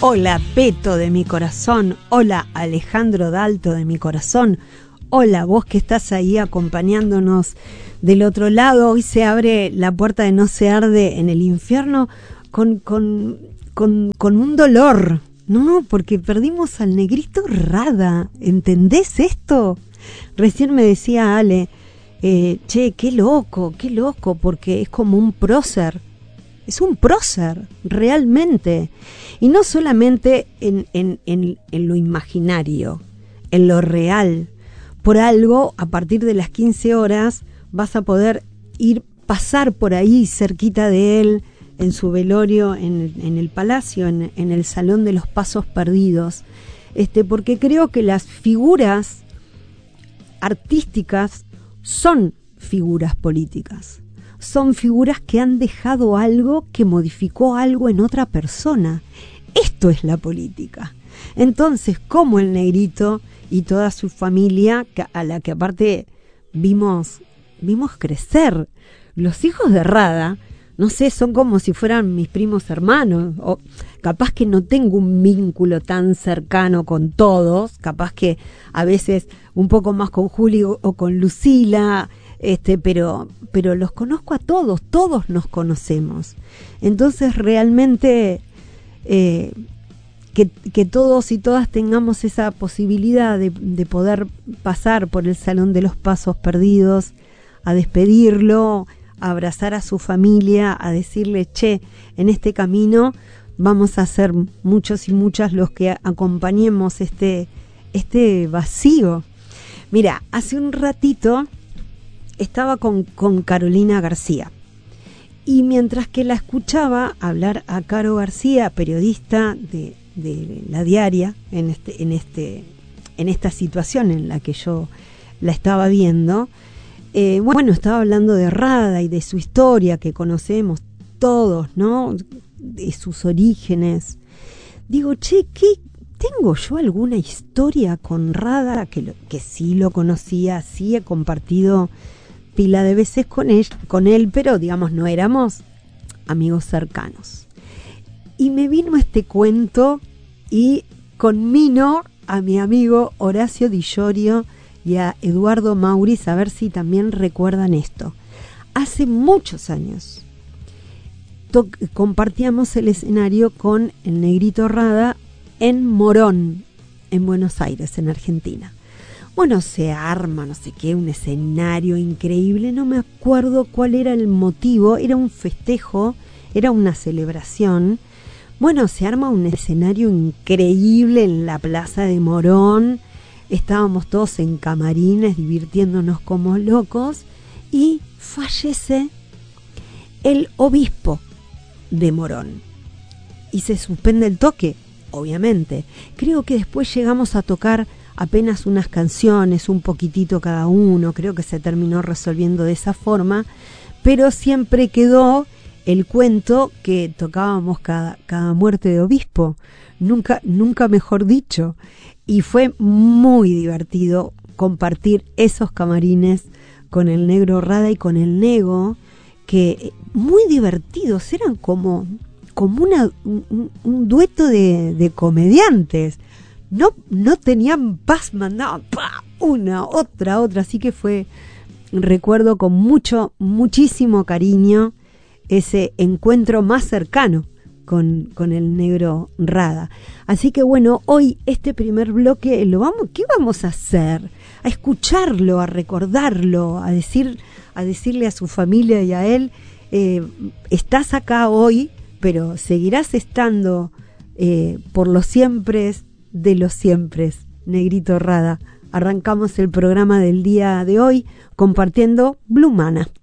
Hola Peto de mi corazón, hola Alejandro Dalto de mi corazón, hola vos que estás ahí acompañándonos del otro lado. Hoy se abre la puerta de No se arde en el infierno con un dolor, ¿no? Porque perdimos al negrito Rada, ¿entendés esto? Recién me decía Ale, che, qué loco, porque es como un prócer. Es un prócer, realmente. Y no solamente en lo imaginario, en lo real. Por algo, a partir de las 15 horas, vas a poder pasar por ahí cerquita de él, en su velorio, en el palacio, en el Salón de los Pasos Perdidos. Porque creo que las figuras artísticas son figuras políticas. Son figuras que han dejado algo, que modificó algo en otra persona. Esto es la política. Entonces, como el negrito y toda su familia, a la que aparte vimos crecer, los hijos de Rada, no sé, son como si fueran mis primos hermanos, o capaz que no tengo un vínculo tan cercano con todos, capaz que a veces un poco más con Julio o con Lucila, pero los conozco a todos nos conocemos. Entonces realmente que todos y todas tengamos esa posibilidad de poder pasar por el Salón de los Pasos Perdidos, a despedirlo, a abrazar a su familia, a decirle, che, en este camino vamos a ser muchos y muchas los que acompañemos este vacío. Mira, hace un ratito estaba con Carolina García y mientras que la escuchaba hablar a Caro García, periodista de La Diaria, en esta situación en la que yo la estaba viendo, estaba hablando de Rada y de su historia que conocemos todos, ¿no? De sus orígenes. Digo, che, ¿tengo yo alguna historia con Rada? Que sí lo conocía, sí he compartido pila de veces con él, pero digamos no éramos amigos cercanos. Y me vino este cuento y conmino a mi amigo Horacio Di Llorio y a Eduardo Mauriz a ver si también recuerdan esto. Hace muchos años compartíamos el escenario con el negrito Rada en Morón, en Buenos Aires, en Argentina. Bueno, se arma, no sé qué, un escenario increíble, no me acuerdo cuál era el motivo, era un festejo, era una celebración. Bueno, se arma un escenario increíble en la plaza de Morón, estábamos todos en camarines divirtiéndonos como locos y fallece el obispo de Morón y se suspende el toque, obviamente. Creo que después llegamos a tocar apenas unas canciones, un poquitito cada uno, creo que se terminó resolviendo de esa forma, pero siempre quedó el cuento que tocábamos cada muerte de obispo, nunca mejor dicho, y fue muy divertido compartir esos camarines con el negro Rada y con el Nego, que muy divertidos, eran como un dueto de comediantes. No tenían paz, mandaban una, otra, así que recuerdo con muchísimo cariño ese encuentro más cercano con el negro Rada. Así que bueno, hoy este primer bloque ¿qué vamos a hacer? A escucharlo, a recordarlo, a decirle a su familia y a él, estás acá hoy, pero seguirás estando por los siempre de los siempre, negrito Rada. Arrancamos el programa del día de hoy compartiendo Blumana.